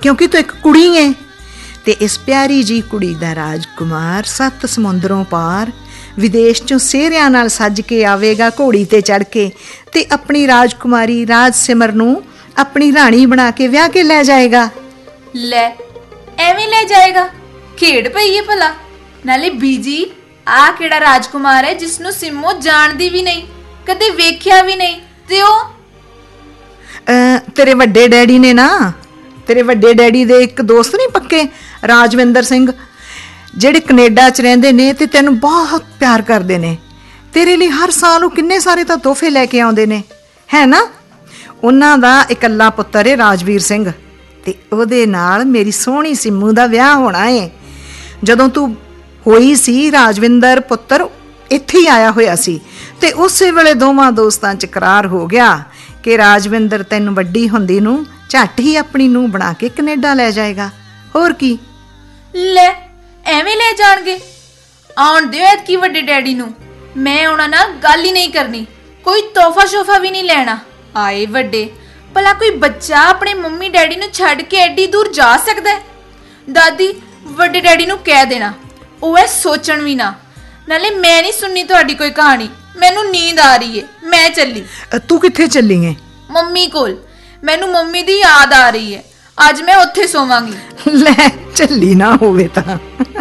क्योंकि तू एक कुड़ी है ते इस प्यारी जी कुड़ी दा राजकुमार 7 समुंदरों पार विदेश चों सेहरियां नाल सज के आवेगा घोड़ी ते चढ़ के ते अपनी राजकुमारी राज सिमर नूं अपनी राणी बना के ब्याह के लै जाएगा। ले एवें ले जाएगा? खेड़ पई है भला। नाले बीजी आ किहड़ा राजकुमार है जिसनूं सिमो जानदी भी नहीं, कदे वेख्या भी नहीं। ते ओ तेरे वड्डे डैडी ने ना, तेरे वड्डे डैडी दे एक दोस्त नहीं पक्के राजविंदर सिंह, ਜਿਹੜੇ कनेडा च ਰਹਿੰਦੇ ਨੇ ਤੇ ਤੈਨੂੰ ਬਹੁਤ ਪਿਆਰ ਕਰਦੇ ਨੇ। ਤੇਰੇ ਲਈ ਹਰ ਸਾਲ ਉਹ ਕਿੰਨੇ ਸਾਰੇ ਤਾਂ ਤੋਹਫੇ ਲੈ ਕੇ ਆਉਂਦੇ ਨੇ, ਹੈ ਨਾ। ਉਹਨਾਂ ਦਾ ਇਕੱਲਾ ਪੁੱਤਰ ਹੈ ਰਾਜਵੀਰ ਸਿੰਘ ਤੇ ਉਹਦੇ ਨਾਲ ਮੇਰੀ ਸੋਹਣੀ ਸਿੰਮੂ ਦਾ ਵਿਆਹ ਹੋਣਾ ਏ। ਜਦੋਂ ਤੂੰ ਹੋਈ ਸੀ ਰਾਜਵਿੰਦਰ ਪੁੱਤਰ ਇੱਥੇ ਹੀ ਆਇਆ ਹੋਇਆ ਸੀ ਤੇ ਉਸੇ ਵੇਲੇ ਦੋਵਾਂ ਦੋਸਤਾਂ 'ਚ ਇਕਰਾਰ ਹੋ ਗਿਆ ਕਿ ਰਾਜਵਿੰਦਰ ਤੈਨੂੰ ਵੱਡੀ ਹੁੰਦੀ ਨੂੰ ਝੱਟ ਹੀ ਆਪਣੀ ਨੂੰਹ ਬਣਾ ਕੇ ਕੈਨੇਡਾ ਲੈ ਜਾਏਗਾ। ਹੋਰ ਕੀ ਲੈ ਐਵੇਂ ਲੈ ਜਾਣਗੇ? ਆਉਣ ਦਿਓ ਐਤਕੀ ਵੱਡੇ ਡੈਡੀ ਨੂੰ, ਮੈਂ ਉਹਨਾਂ ਨਾਲ ਗੱਲ ਹੀ ਨਹੀਂ ਕਰਨੀ, ਕੋਈ ਤੋਹਫਾ ਸ਼ੋਫਾ ਵੀ ਨਹੀਂ ਲੈਣਾ। ਆਏ ਵੱਡੇ, ਭਲਾ ਕੋਈ ਬੱਚਾ ਆਪਣੇ ਮੰਮੀ ਡੈਡੀ ਨੂੰ ਛੱਡ ਕੇ ਐਡੀ ਦੂਰ ਜਾ ਸਕਦਾ ਹੈ? ਦਾਦੀ ਵੱਡੇ ਡੈਡੀ ਨੂੰ ਕਹਿ ਦੇਣਾ ਉਹ ਐ ਸੋਚਣ ਵੀ ਨਾ। ਨਾਲੇ ਮੈਂ ਨਹੀਂ ਸੁਣਨੀ ਤੁਹਾਡੀ ਕੋਈ ਕਹਾਣੀ, ਮੈਨੂੰ ਨੀਂਦ ਆ ਰਹੀ ਏ, ਮੈਂ ਚੱਲੀ। ਤੂੰ ਕਿੱਥੇ ਚੱਲੀ ਏ? ਮੰਮੀ ਕੋਲ। ਮੈਨੂੰ ਮੰਮੀ ਦੀ ਯਾਦ ਆ ਰਹੀ ਹੈ, ਅੱਜ ਮੈਂ ਉੱਥੇ ਸੋਵਾਂਗੀ। ਲੈ ਚੱਲੀ ਨਾ ਹੋਵੇ ਤਾਂ।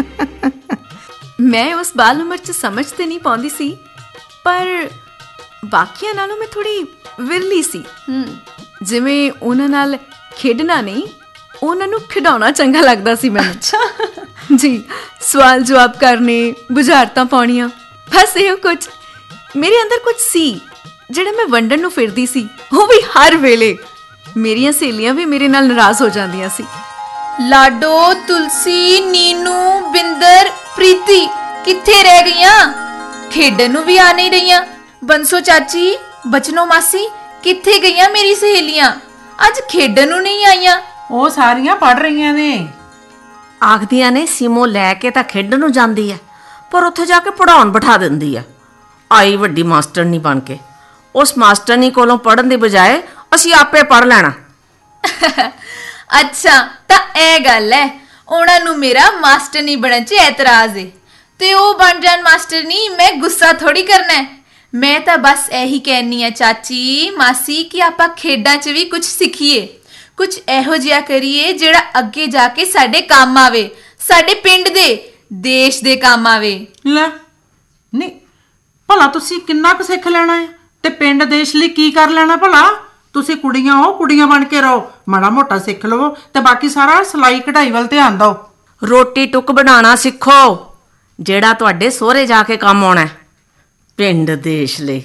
ਮੈਂ ਉਸ ਬਾਲ ਉਮਰ 'ਚ ਸਮਝ ਤੇ ਨਹੀਂ ਪਾਉਂਦੀ ਸੀ, ਪਰ ਬਾਕੀਆਂ ਨਾਲੋਂ ਮੈਂ ਥੋੜੀ ਵਿਰਲੀ ਸੀ। ਜਿਵੇਂ ਉਹਨਾਂ ਨਾਲ ਖੇਡਣਾ ਨਹੀਂ, ਉਹਨਾਂ ਨੂੰ ਖਿਡਾਉਣਾ ਚੰਗਾ ਲੱਗਦਾ ਸੀ ਮੈਨੂੰ। ਅੱਛਾ ਜੀ, ਸਵਾਲ ਜਵਾਬ ਕਰਨੇ, ਬੁਝਾਰਤਾਂ ਪਾਉਣੀਆਂ, ਬਸ ਇਹੋ ਕੁਝ। ਮੇਰੇ ਅੰਦਰ ਕੁਝ ਸੀ ਜਿਹੜਾ ਮੈਂ ਵੰਡਣ ਨੂੰ ਫਿਰਦੀ ਸੀ, ਉਹ ਵੀ ਹਰ ਵੇਲੇ। ਮੇਰੀਆਂ ਸਹੇਲੀਆਂ ਵੀ ਮੇਰੇ ਨਾਲ ਨਾਰਾਜ਼ ਹੋ ਜਾਂਦੀਆਂ ਸੀ। ਲਾਡੋ, ਤੁਲਸੀ, ਨੀਨੂ, ਬਿੰਦਰ, ਪ੍ਰੀਤੀ ਕਿੱਥੇ ਰਹਿ ਗਈਆਂ? ਖੇਡਣ ਨੂੰ ਵੀ ਆ ਨਹੀਂ ਰਹੀਆਂ। ਬੰਸੋ ਚਾਚੀ, ਬਚਨੋ ਮਾਸੀ ਕਿੱਥੇ ਗਈਆਂ ਮੇਰੀ ਸਹੇਲੀਆਂ? ਅੱਜ ਖੇਡਣ ਨੂੰ ਨਹੀਂ ਆਈਆਂ। ਉਹ ਸਾਰੀਆਂ ਪੜ ਰਹੀਆਂ ਨੇ। ਆਖਦੀਆਂ ਨੇ ਸਿਮੋ ਲੈ ਕੇ ਤਾਂ ਖੇਡਣ ਨੂੰ ਜਾਂਦੀ ਹੈ, ਪਰ ਉੱਥੇ ਜਾ ਕੇ ਪੜਾਉਣ ਬਿਠਾ ਦਿੰਦੀ ਆ। ਆਈ ਵੱਡੀ ਮਾਸਟਰਨੀ ਬਣ ਕੇ। ਉਸ ਮਾਸਟਰਨੀ ਕੋਲੋਂ ਪੜਨ ਦੀ ਬਜਾਏ ਅਸੀਂ ਆਪੇ ਪੜ ਲੈਣਾ। ਅੱਛਾ, ਤਾਂ ਇਹ ਗੱਲ ਹੈ। ਉਹਨਾਂ ਨੂੰ ਮੇਰਾ ਮਾਸਟਰਨੀ ਬਣਨ 'ਚ ਐਤਰਾਜ਼ ਏ ਤੇ ਉਹ ਬਣ ਜਾਣ ਮਾਸਟਰਨੀ, ਮੈਂ ਗੁੱਸਾ ਥੋੜੀ ਕਰਨਾ ਹੈ। ਮੈਂ ਤਾਂ ਬਸ ਇਹੀ ਕਹਿਨੀ ਆ ਚਾਚੀ, ਮਾਸੀ, ਕਿ ਆਪਾਂ ਖੇਡਾਂ 'ਚ ਵੀ ਕੁਝ ਸਿੱਖੀਏ, ਕੁਝ ਇਹੋ ਜਿਹਾ ਕਰੀਏ ਜਿਹੜਾ ਅੱਗੇ ਜਾ ਕੇ ਸਾਡੇ ਕੰਮ ਆਵੇ, ਸਾਡੇ ਪਿੰਡ ਦੇ, ਦੇਸ਼ ਦੇ ਕੰਮ ਆਵੇ। ਲੈ ਨਹੀਂ, ਭਲਾ ਤੁਸੀਂ ਕਿੰਨਾ ਕੁ ਸਿੱਖ ਲੈਣਾ ਹੈ ਤੇ ਪਿੰਡ ਦੇਸ਼ ਲਈ ਕੀ ਕਰ ਲੈਣਾ? ਭਲਾ ਤੁਸੀਂ ਕੁੜੀਆਂ ਹੋ, ਕੁੜੀਆਂ ਬਣ ਕੇ ਰਹੋ, ਮਾੜਾ ਮੋਟਾ ਸਿੱਖ ਲਵੋ ਤੇ ਬਾਕੀ ਸਾਰਾ ਸਿਲਾਈ ਕਢਾਈ ਵੱਲ ਧਿਆਨ ਦਿਓ। ਰੋਟੀ ਟੁੱਕ ਬਣਾਉਣਾ ਸਿੱਖੋ, ਜਿਹੜਾ ਤੁਹਾਡੇ ਸਹੁਰੇ ਜਾ ਕੇ ਕੰਮ ਆਉਣਾ। ਪਿੰਡ ਦੇਸ਼ ਲਈ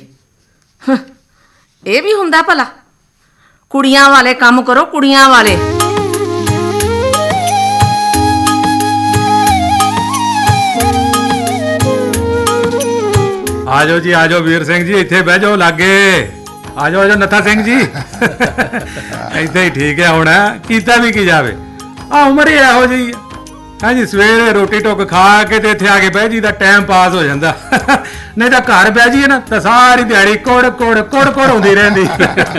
ਇਹ ਵੀ ਹੁੰਦਾ ਭਲਾ? ਕੁੜੀਆਂ ਵਾਲੇ ਕੰਮ ਕਰੋ, ਕੁੜੀਆਂ ਵਾਲੇ। ਆ ਜਾਓ ਜੀ, ਆ ਜਾਓ ਵੀਰ ਸਿੰਘ ਜੀ, ਇੱਥੇ ਬਹਿ ਜਾਓ ਲਾਗੇ। ਆ ਜਾਓ, ਆ ਜਾਓ ਨੱਥਾ ਸਿੰਘ ਜੀ। ਇੱਥੇ ਹੀ ਠੀਕ ਹੈ, ਹੁਣ ਕੀਤਾ ਵੀ ਕੀ ਜਾਵੇ, ਆ ਉਮਰ ਹੀ ਇਹੋ ਜਿਹੀ ਹੈ। ਹਾਂਜੀ, ਸਵੇਰੇ ਰੋਟੀ ਟੁੱਕ ਖਾ ਕੇ ਤੇ ਇੱਥੇ ਆ ਕੇ ਬਹਿ ਜੀ ਦਾ ਟਾਈਮ ਪਾਸ ਹੋ ਜਾਂਦਾ। ਨਹੀਂ ਤਾਂ ਘਰ ਬਹਿ ਜੀਏ ਨਾ ਤਾਂ ਸਾਰੀ ਦਿਹਾੜੀ ਕੋੜ ਕੋੜ ਕੋੜ ਕੋੜ ਹੁੰਦੀ ਰਹਿੰਦੀ।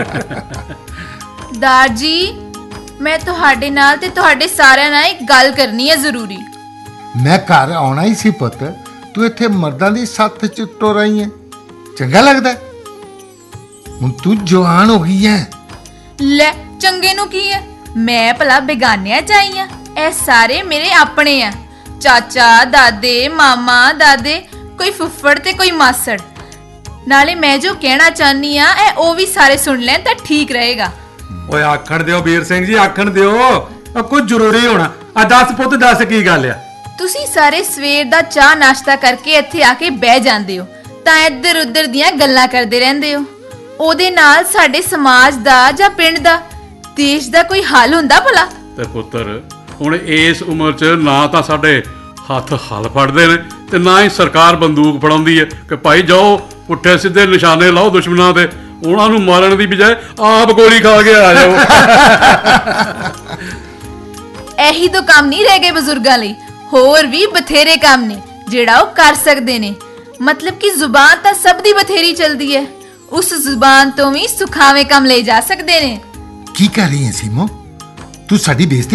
ਦਾਰ ਜੀ, ਮੈਂ ਤੁਹਾਡੇ ਨਾਲ ਤੇ ਤੁਹਾਡੇ ਸਾਰਿਆਂ ਨਾਲ ਇੱਕ ਗੱਲ ਕਰਨੀ ਹੈ ਜ਼ਰੂਰੀ। ਮੈਂ ਘਰ ਆਉਣਾ ਹੀ ਸੀ ਪੁੱਤ, ਤੂੰ ਇੱਥੇ ਮਰਦਾਂ ਦੀ ਸੱਥ ਚ ਟੁਰ ਰਹੀ ਹੈ, ਚੰਗਾ ਲੱਗਦਾ? ਹੁਣ ਤੂੰ ਜਵਾਨ ਹੋ ਗਈ ਹੈ। ਲੈ ਚੰਗੇ ਨੂੰ ਕੀ ਹੈ, ਮੈਂ ਭਲਾ ਬੇਗਾਨਿਆਂ ਚ ਆਈ ਆ? ਇਹ ਸਾਰੇ ਮੇਰੇ ਆਪਣੇ ਆ, ਚਾਚਾ, ਦਾਦੇ, ਮਾਮਾ, ਦਾਦੇ, ਕੋਈ ਫੁੱਫੜ ਤੇ ਕੋਈ ਮਾਸੜ। ਨਾਲੇ ਮੈਂ ਜੋ ਕਹਿਣਾ ਚਾਹਨੀ ਆ ਇਹ ਉਹ ਵੀ ਸਾਰੇ ਸੁਣ ਲੈਣ ਤਾਂ ਠੀਕ ਰਹੇਗਾ। ਓਏ ਆਖਣ ਦਿਓ ਵੀਰ ਸਿੰਘ ਜੀ, ਆਖਣ ਦਿਓ, ਕੁਝ ਜ਼ਰੂਰੀ ਹੋਣਾ। ਆ ਦੱਸ ਪੁੱਤ, ਦੱਸ ਕੀ ਗੱਲ ਆ? ਤੁਸੀਂ ਸਾਰੇ ਸਵੇਰ ਦਾ ਚਾਹ ਨਾਸ਼ਤਾ ਕਰਕੇ ਇੱਥੇ ਆ ਕੇ ਬਹਿ ਜਾਂਦੇ ਹੋ ਤਾਂ ਇੱਧਰ ਉੱਧਰ ਦੀਆਂ ਗੱਲਾਂ ਕਰਦੇ ਰਹਿੰਦੇ ਹੋ। ਉਹਦੇ ਨਾਲ ਸਾਡੇ ਸਮਾਜ ਦਾ ਜਾਂ ਪਿੰਡ ਦਾ, ਦੇਸ਼ ਦਾ ਕੋਈ ਹੱਲ ਹੁੰਦਾ ਭਲਾ? ਤੇ ਪੁੱਤਰ, ਹੁਣ ਇਸ ਉਮਰ 'ਚ ਨਾ ਤਾਂ ਸਾਡੇ ਹੱਥ ਹਲ ਫੜਦੇ ਨੇ ਤੇ ਨਾ ਹੀ ਸਰਕਾਰ ਬੰਦੂਕ ਫੜਾਉਂਦੀ ਹੈ ਕਿ ਭਾਈ ਜਾਓ ਪੁੱਠੇ ਸਿੱਧੇ ਨਿਸ਼ਾਨੇ ਲਾਓ ਦੁਸ਼ਮਣਾਂ ਤੇ, ਉਹਨਾਂ ਨੂੰ ਮਾਰਨ ਦੀ ਬਜਾਏ ਆਪ ਗੋਲੀ ਖਾ ਕੇ ਆ ਜਾਓ। ਇਹੀ ਤਾਂ ਕੰਮ ਨਹੀਂ ਰਹਿ ਗਏ ਬਜ਼ੁਰਗਾਂ ਲਈ, ਹੋਰ ਵੀ ਬਥੇਰੇ ਕੰਮ ਨੇ ਜਿਹੜਾ ਉਹ ਕਰ ਸਕਦੇ ਨੇ। ਮਤਲਬ ਕਿ ਜ਼ੁਬਾਨ ਤਾਂ ਸਭ ਦੀ ਬਥੇਰੀ ਚਲਦੀ ਹੈ, ਉਸ ਜ਼ੁਬਾਨ ਤੋਂ ਵੀ ਸੁਖਾਵੇਂ ਕੰਮ ਲੈ ਜਾ ਸਕਦੇ ਨੇ। ਕੀ ਕਰ ਰਹੀ ਹੈ ਸੀਮੋ? ਤੂੰ ਸਾਡੀ ਬੇਇੱਜ਼ਤੀ